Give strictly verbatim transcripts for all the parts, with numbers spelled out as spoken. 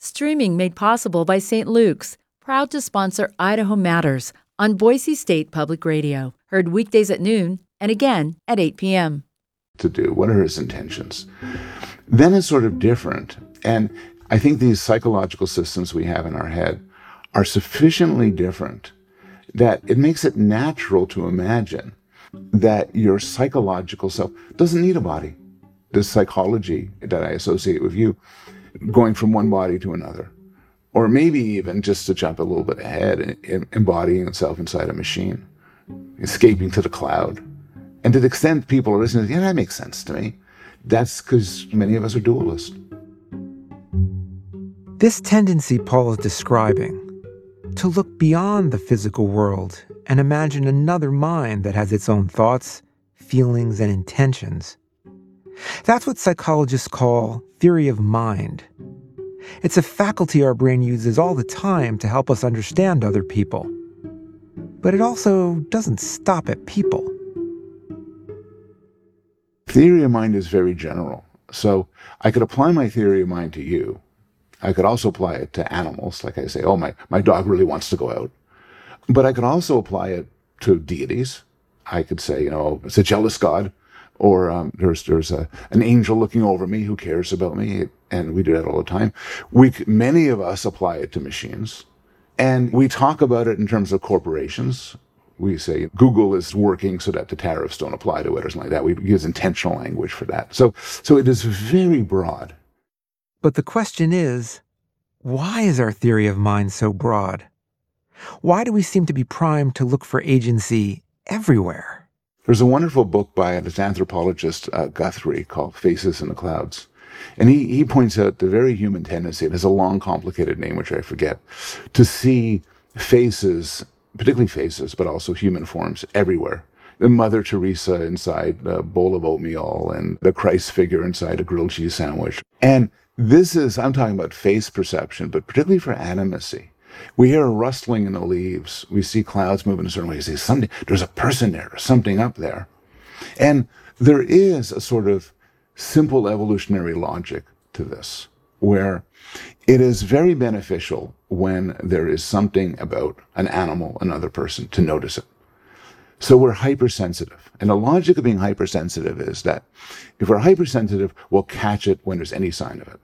Streaming made possible by Saint Luke's, proud to sponsor Idaho Matters on Boise State Public Radio. Heard weekdays at noon and again at eight p.m. To do? What are his intentions? Then it's sort of different. And I think these psychological systems we have in our head are sufficiently different that it makes it natural to imagine that your psychological self doesn't need a body. This psychology that I associate with you, going from one body to another, or maybe even just to jump a little bit ahead, embodying itself inside a machine, escaping to the cloud. And to the extent people are listening, yeah, that makes sense to me. That's because many of us are dualists. This tendency Paul is describing, to look beyond the physical world and imagine another mind that has its own thoughts, feelings, and intentions. That's what psychologists call theory of mind. It's a faculty our brain uses all the time to help us understand other people. But it also doesn't stop at people. Theory of mind is very general. So I could apply my theory of mind to you. I could also apply it to animals. Like I say, oh, my, my dog really wants to go out. But I could also apply it to deities. I could say, you know, it's a jealous God. Or um, there's there's a, an angel looking over me who cares about me. And we do that all the time. We Many of us apply it to machines. And we talk about it in terms of corporations. We say Google is working so that the tariffs don't apply to it or something like that. We use intentional language for that. So, so it is very broad. But the question is, why is our theory of mind so broad? Why do we seem to be primed to look for agency everywhere? There's a wonderful book by an anthropologist, uh, Guthrie, called Faces in the Clouds. And he, he points out the very human tendency, it has a long, complicated name, which I forget, to see faces, particularly faces, but also human forms everywhere. The Mother Teresa inside a bowl of oatmeal and the Christ figure inside a grilled cheese sandwich. And this is, I'm talking about face perception, but particularly for animacy. We hear a rustling in the leaves. We see clouds moving in a certain way. We say, something, there's a person there, or something up there. And there is a sort of simple evolutionary logic to this, where it is very beneficial when there is something about an animal, another person, to notice it. So we're hypersensitive. And the logic of being hypersensitive is that if we're hypersensitive, we'll catch it when there's any sign of it.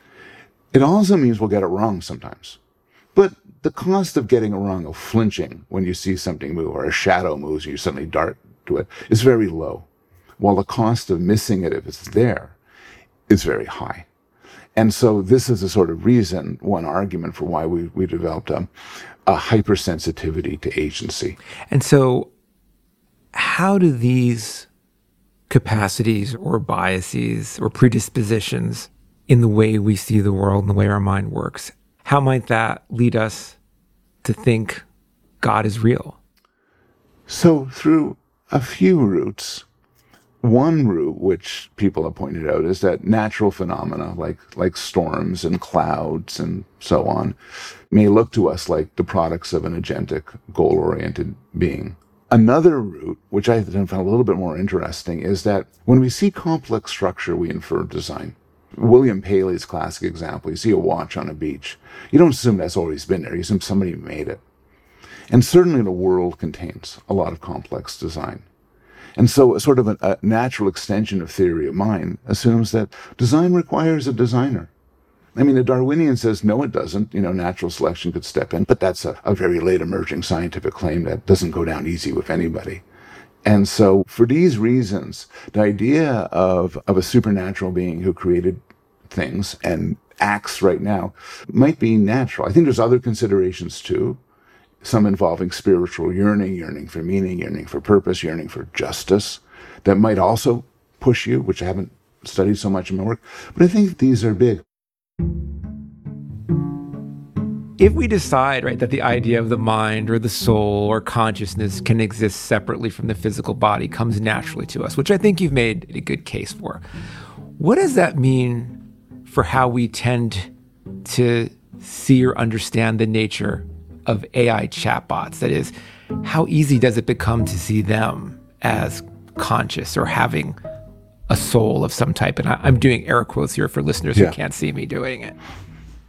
It also means we'll get it wrong sometimes. But the cost of getting it wrong, of flinching when you see something move, or a shadow moves and you suddenly dart to it, is very low. While the cost of missing it if it's there is very high. And so this is a sort of reason, one argument for why we, we developed a, a hypersensitivity to agency. And so how do these capacities or biases or predispositions in the way we see the world and the way our mind works, how might that lead us to think God is real? So through a few routes. One route, which people have pointed out, is that natural phenomena like, like storms and clouds and so on may look to us like the products of an agentic, goal-oriented being. Another route, which I found a little bit more interesting, is that when we see complex structure, we infer design. William Paley's classic example, you see a watch on a beach. You don't assume that's always been there. You assume somebody made it. And certainly the world contains a lot of complex design. And so a sort of a, a natural extension of theory of mind assumes that design requires a designer. I mean, the Darwinian says, no, it doesn't. You know, natural selection could step in, but that's a, a very late emerging scientific claim that doesn't go down easy with anybody. And so for these reasons, the idea of, of a supernatural being who created things and acts right now might be natural. I think there's other considerations too. Some involving spiritual yearning, yearning for meaning, yearning for purpose, yearning for justice, that might also push you, which I haven't studied so much in my work. But I think these are big. If we decide, right, that the idea of the mind or the soul or consciousness can exist separately from the physical body comes naturally to us, which I think you've made a good case for, what does that mean for how we tend to see or understand the nature of A I chatbots? That is, how easy does it become to see them as conscious or having a soul of some type? And I, I'm doing air quotes here for listeners yeah. who can't see me doing it.